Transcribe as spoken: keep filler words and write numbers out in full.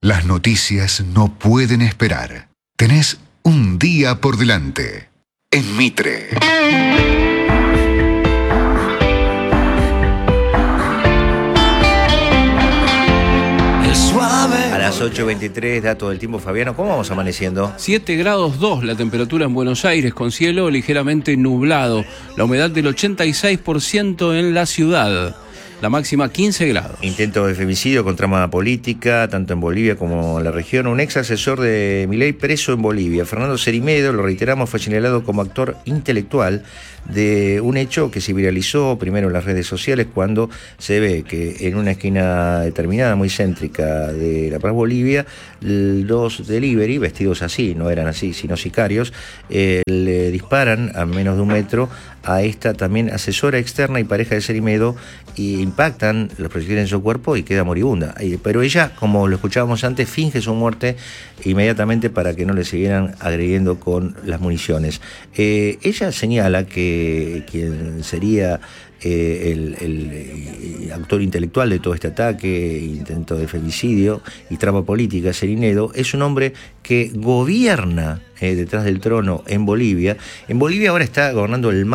Las noticias no pueden esperar. Tenés un día por delante. En Mitre. A las ocho veintitrés, dato del tiempo, Fabiano. ¿Cómo vamos amaneciendo? siete grados dos la temperatura en Buenos Aires, con cielo ligeramente nublado. La humedad del ochenta y seis por ciento en la ciudad. La máxima quince grados. Intento de femicidio con trama política, tanto en Bolivia como en la región. Un ex asesor de Milei preso en Bolivia. Fernando Cerimedo, lo reiteramos, fue señalado como actor intelectual de un hecho que se viralizó primero en las redes sociales cuando se ve que en una esquina determinada, muy céntrica de La Paz, Bolivia, dos delivery, vestidos así, no eran así, sino sicarios, eh, le disparan a menos de un metro a esta también asesora externa y pareja de Cerimedo y impactan los proyectiles en su cuerpo y queda moribunda. Pero ella, como lo escuchábamos antes, finge su muerte inmediatamente para que no le siguieran agrediendo con las municiones. Eh, ella señala que quien sería eh, el, el, el autor intelectual de todo este ataque, intento de femicidio y trama política, Cerimedo, es un hombre que gobierna eh, detrás del trono en Bolivia. En Bolivia ahora está gobernando el